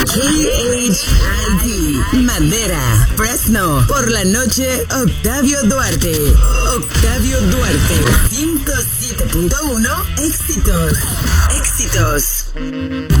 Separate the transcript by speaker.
Speaker 1: KHID, Madera, Fresno. Por la noche, Octavio Duarte. Octavio Duarte, 107.1, éxitos. Éxitos.